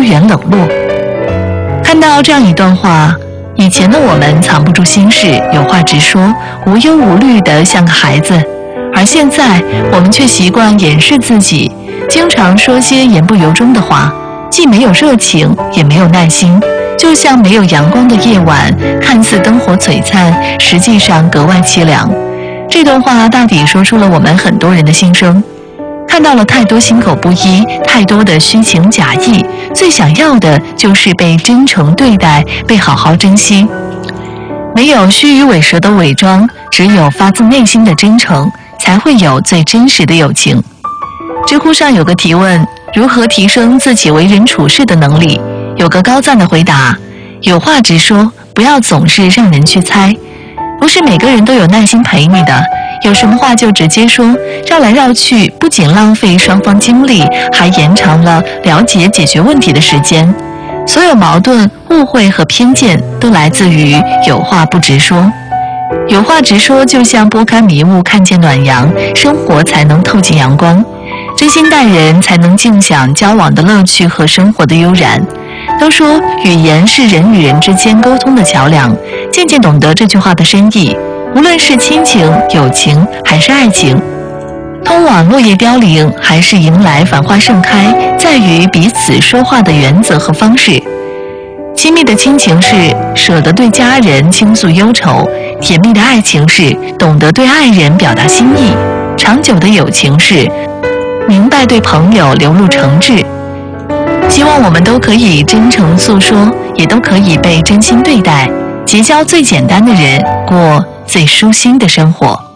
远冷落。看到这样一段话，以前的我们藏不住心事，有话直说，无忧无虑的像个孩子，而现在我们却习惯掩饰自己，经常说些言不由衷的话，既没有热情，也没有耐心，就像没有阳光的夜晚，看似灯火璀璨，实际上格外凄凉。这段话大抵说出了我们很多人的心声。看到了太多心口不一，太多的虚情假意，最想要的就是被真诚对待，被好好珍惜。没有虚与委蛇的伪装，只有发自内心的真诚，才会有最真实的友情。知乎上有个提问，如何提升自己为人处事的能力？有个高赞的回答，有话直说，不要总是让人去猜。不是每个人都有耐心陪你的，有什么话就直接说，绕来绕去不仅浪费双方精力，还延长了了解解决问题的时间。所有矛盾、误会和偏见都来自于有话不直说。有话直说就像拨开迷雾看见暖阳，生活才能透进阳光。真心待人才能尽享交往的乐趣和生活的悠然。都说语言是人与人之间沟通的桥梁，渐渐懂得这句话的深意。无论是亲情、友情还是爱情，通往落叶凋零还是迎来繁花盛开，在于彼此说话的原则和方式。亲密的亲情是舍得对家人倾诉忧愁，甜蜜的爱情是懂得对爱人表达心意，长久的友情是明白对朋友流露诚挚。希望我们都可以真诚诉说，也都可以被真心对待，结交最简单的人，过最舒心的生活。